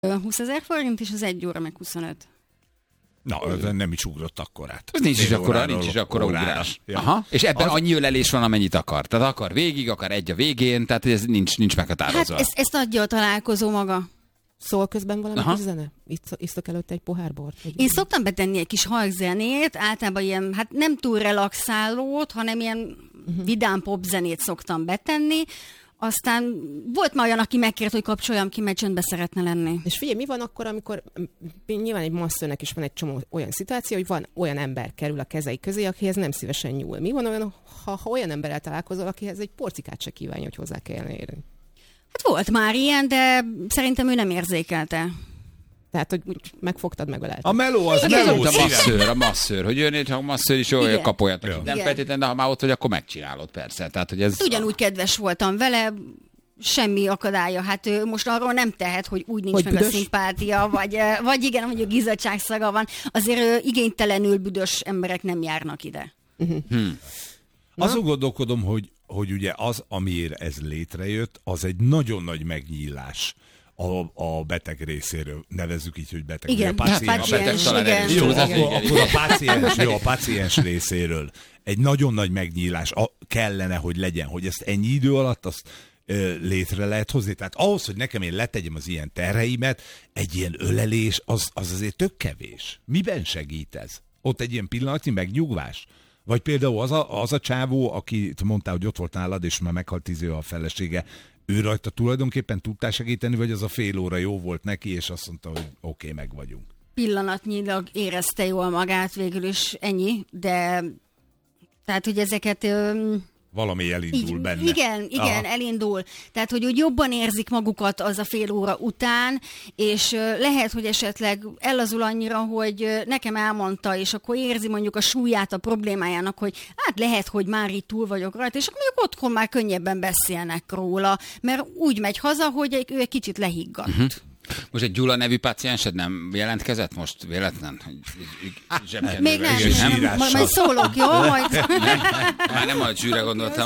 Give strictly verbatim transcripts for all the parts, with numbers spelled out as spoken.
húszezer forint, és az egy óra meg huszonöt. Na, ez nem is ugrott akkorát. Ez nincs is akkora, nincs is akkora ugrás. Ja. Aha. És ebben az... annyi ölelés van, amennyit akar. Tehát akar végig, akar egy a végén, tehát ez nincs, nincs meghatározva. Hát ezt, ezt adja a találkozó maga. Szól közben valami kis zene? Isztok előtte egy pohár bort? Én ilyen. Szoktam betenni egy kis halkzenét, általában ilyen, hát nem túl relaxálót, hanem ilyen uh-huh. vidám popzenét szoktam betenni. Aztán volt már olyan, aki megkért, hogy kapcsoljam ki, mert csöndbe szeretne lenni. És figyelj, mi van akkor, amikor nyilván egy masszőnek is van egy csomó olyan szituáció, hogy van olyan ember kerül a kezei közé, akihez nem szívesen nyúl. Mi van olyan, ha, ha olyan emberrel találkozol, akihez egy porcikát se kívánja, hogy hozzá kellene érni? Hát volt már ilyen, de szerintem ő nem érzékelte. Tehát, hogy megfogtad, megölelted. A meló az hát meló. A masszőr, a masszőr, hogy jön, ha a masszőr is olyan kapoljatok. Nem feltétlenül, de ha már ott vagy, akkor megcsinálod, persze. Tehát, hogy ez... Ugyanúgy kedves voltam vele, semmi akadálya. Hát ő most arról nem tehet, hogy úgy nincs hogy meg büdös? A szimpátia, vagy, vagy igen, hogy a gizzadságszaga van. Azért igénytelenül büdös emberek nem járnak ide. Uh-huh. Hmm. Azon gondolkodom, hogy, hogy ugye az, amiért ez létrejött, az egy nagyon nagy megnyílás a, a beteg részéről. Nevezzük így, hogy beteg. Igen, a páciens, a beteg talán igen. Jó, akkor, akkor a páciens, jó, a páciens részéről egy nagyon nagy megnyílás a, kellene, hogy legyen, hogy ezt ennyi idő alatt azt ö, létre lehet hozni. Tehát ahhoz, hogy nekem én letegyem az ilyen terheimet, egy ilyen ölelés, az, az azért tök kevés. Miben segít ez? Ott egy ilyen pillanatnyi megnyugvás? Vagy például az a, az a csávó, aki mondtál, hogy ott volt nálad, és már meghalt tíz éve a felesége, ő rajta tulajdonképpen tudtál segíteni, vagy az a fél óra jó volt neki, és azt mondta, hogy oké, okay, meg vagyunk. Pillanatnyilag érezte jól magát, végül is ennyi, de tehát, hogy ezeket... Öm... Valami elindul így, benne. Igen, igen, Aha. elindul. Tehát, hogy úgy jobban érzik magukat az a fél óra után, és lehet, hogy esetleg ellazul annyira, hogy nekem elmondta, és akkor érzi mondjuk a súlyát a problémájának, hogy hát lehet, hogy már itt túl vagyok rajta, és akkor mondjuk otthon már könnyebben beszélnek róla, mert úgy megy haza, hogy ő egy kicsit lehiggadt. Uh-huh. Most egy Gyula nevű páciensed nem jelentkezett most véletlen? Még nem, nem. Majd, majd szólok, jó? Majd... Nem, már nem a zsűre gondoltam.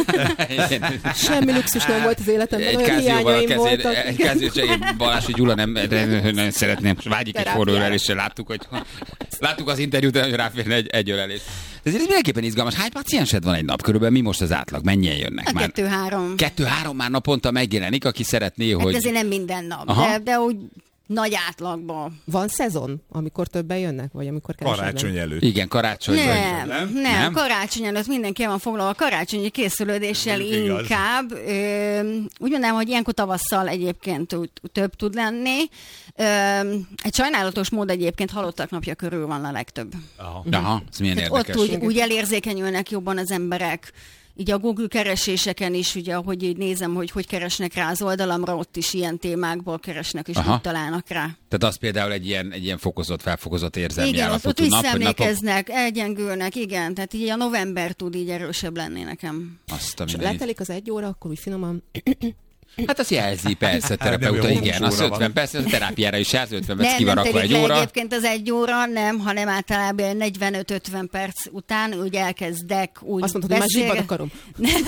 Semmi luxus nem volt az életemben, egy olyan hiányaim voltak. Egy kázióval Balási Gyula nem, nagyon szeretném, vágyik egy forró ölelésre. Láttuk, hogy láttuk az interjút, hogy ráférne egy, egy ölelés. Ez mindenképpen izgalmas. Hány páciensed van egy nap? Körülbelül mi most az átlag? Mennyien jönnek a már? Kettő-három. Kettő-három már naponta megjelenik, aki szeretné, hát hogy... ezért nem minden nap, de, de úgy nagy átlagban. Van szezon, amikor többen jönnek, vagy amikor kevesebben? Karácsony előtt. Igen, karácsony. Nem, nem, nem, nem, karácsony előtt mindenki van foglalva, karácsonyi készülődéssel inkább. Ö, úgy mondanám, hogy ilyenkor tavasszal egyébként több tud lenni. Ö, egy sajnálatos mód egyébként halottak napja körül van a legtöbb. Aha, Aha ez milyen hát érdekes. Ott úgy, úgy elérzékenyülnek jobban az emberek. Így a Google kereséseken is, ugye, ahogy így nézem, hogy hogy keresnek rá az oldalamra, ott is ilyen témákból keresnek, és úgy találnak rá. Tehát az például egy ilyen, egy ilyen fokozott, felfokozott érzelmi igen, állapotú ott nap, visszaemlékeznek, napok... elgyengülnek, igen, tehát így a november tud így erősebb lenni nekem. Azt, és letelik az egy óra, akkor úgy finoman... Hát azt jelzi, persze, terapeuta, igen, az ötven perc, a terápiára is jár, ötven perc kivarakva egy óra. Egyébként az egy óra, nem, hanem általában negyvenöt-ötven perc után úgy elkezdek úgy azt mondtad, hogy már zsibbad akarom. Nem,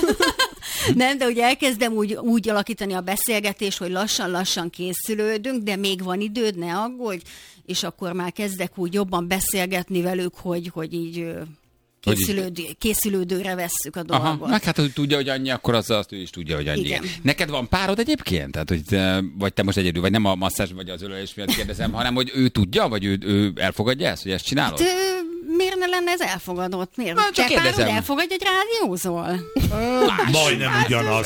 nem, de ugye elkezdem úgy, úgy alakítani a beszélgetést, hogy lassan-lassan készülődünk, de még van időd, ne aggódj, és akkor már kezdek úgy jobban beszélgetni velük, hogy, hogy így... Készülődő, készülődőre vesszük a dolgot. Aha, meg hát, hogy tudja, hogy annyi, akkor az azt ő is tudja, hogy annyi. Igen. Neked van párod egyébként? Tehát, hogy te, vagy te most egyedül, vagy nem a masszázs, vagy az ölelés miatt kérdezem, hanem, hogy ő tudja, vagy ő, ő elfogadja ezt, hogy ezt csinálod? Hát, miért ne lenne ez elfogadott? Miért? Na, csak te párod elfogadja, hogy rádiózol? Majdnem ugyanaz.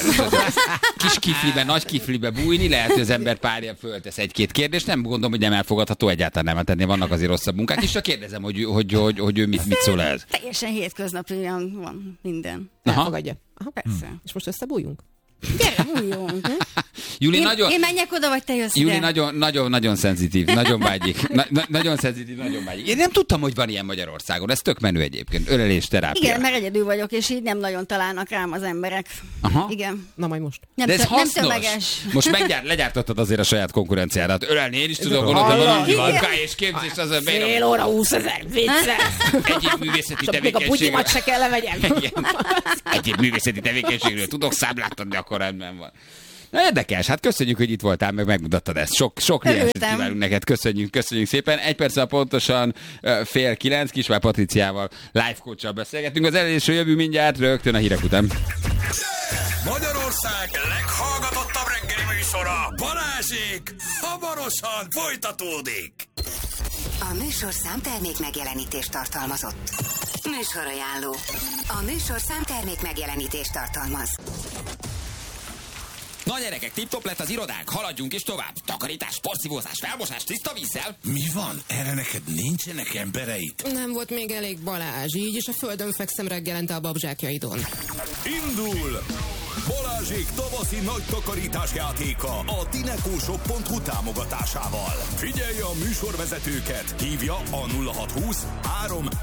Kis kiflibe, nagy kiflibe bújni, lehet, hogy az ember párja föltesz egy-két kérdést, nem gondolom, hogy nem elfogadható, egyáltalán nem, hát ennél vannak azért rosszabb munkák, és csak kérdezem, hogy, hogy, hogy, hogy ő mit, mit szól ez. Teljesen hétköznapi van minden. Aha. Elfogadja. Aha, persze. Hmm. És most összebújjunk? Gyere, bújjunk. Júli én, nagyon... én menjek oda, vagy te jössz Júli ide? nagyon, nagyon, nagyon szenzitív, nagyon vágyik. Na, na, nagyon szenzitív, nagyon vágyik. Én nem tudtam, hogy van ilyen Magyarországon. Ez tök menő egyébként. Ölelés, terápia. Igen, mert egyedül vagyok, és így nem nagyon találnak rám az emberek. Aha. Igen. Na majd most. Nem, de ez tö- hasznos. Nem tömeges. Most meggyár, legyártottad azért a saját konkurenciádat. Ölelni én is tudom, gondolom, hogy van munká és képzés. Az fél óra húszezer, vicces. Egyéb művészeti tevékenységről. Még a putyimat se kell levegyem. Egyéb művészeti tevékenységről tudok számlát adni, akkor rendben van. Na, érdekes, hát köszönjük, hogy itt voltál, meg megmutattad ezt. Sok, sok nyerset kívánunk neked, köszönjük, köszönjük szépen. Egy perccel pontosan fél kilenc, Kisvár Patriciával, life coach-sal beszélgetünk. Az elérésről jövő mindjárt rögtön a hírek után. Magyarország leghallgatottabb reggeli műsora, Balázsék, hamarosan folytatódik. A műsorszám termék megjelenítést tartalmazott. Műsorajánló. A műsorszám termék megjelenítést tartalmaz. Na gyerekek, tip-top lett az irodánk, haladjunk is tovább. Takarítás, porszívózás, felmosás, tiszta vízzel. Mi van? Erre neked nincsenek embereid? Nem volt még elég Balázs, így is a földön fekszem reggelente a babzsákjaidon. Indul! Balázsék tavaszi nagy takarítás játéka a tinekóshop pont hu támogatásával. Figyelje a műsorvezetőket, hívja a nulla hat húsz három